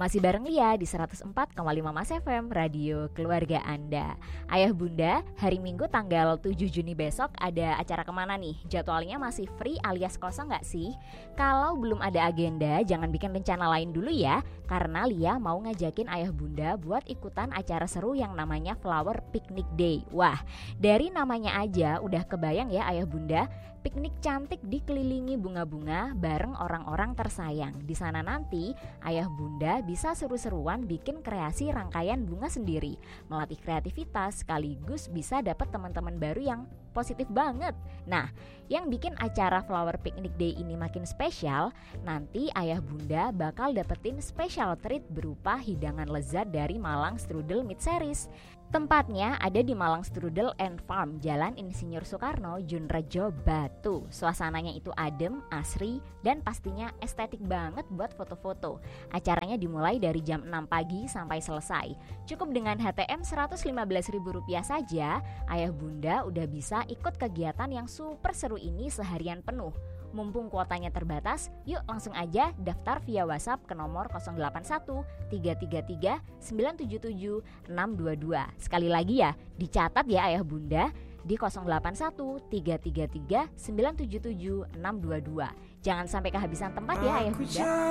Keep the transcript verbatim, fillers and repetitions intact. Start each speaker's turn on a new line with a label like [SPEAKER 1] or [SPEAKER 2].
[SPEAKER 1] Masih bareng Lia di seratus empat koma lima Mas F M, radio keluarga Anda. Ayah bunda, hari Minggu tanggal tujuh Juni besok ada acara kemana nih? Jadwalnya masih free alias kosong gak sih? Kalau belum ada agenda, jangan bikin rencana lain dulu ya. Karena Lia mau ngajakin ayah bunda buat ikutan acara seru yang namanya Flower Picnic Day. Wah, dari namanya aja udah kebayang ya ayah bunda. Piknik cantik dikelilingi bunga-bunga bareng orang-orang tersayang. Di sana nanti ayah bunda bisa seru-seruan bikin kreasi rangkaian bunga sendiri, melatih kreativitas sekaligus bisa dapat teman-teman baru yang positif banget. Nah, yang bikin acara Flower Picnic Day ini makin spesial, nanti ayah bunda bakal dapetin special treat berupa hidangan lezat dari Malang Strudel Meat Series. Tempatnya ada di Malang Strudel and Farm, Jalan Insinyur Soekarno, Junrejo, Batu. Suasananya itu adem, asri, dan pastinya estetik banget buat foto-foto. Acaranya dimulai dari jam enam pagi sampai selesai. Cukup dengan H T M seratus lima belas ribu rupiah saja, ayah bunda udah bisa ikut kegiatan yang super seru ini seharian penuh. Mumpung kuotanya terbatas, yuk langsung aja daftar via WhatsApp ke nomor nol delapan satu tiga tiga tiga sembilan tujuh tujuh enam dua dua. Sekali lagi ya, dicatat ya ayah bunda di nol delapan satu tiga tiga tiga sembilan tujuh tujuh enam dua dua. Jangan sampai kehabisan tempat ya ayah bunda.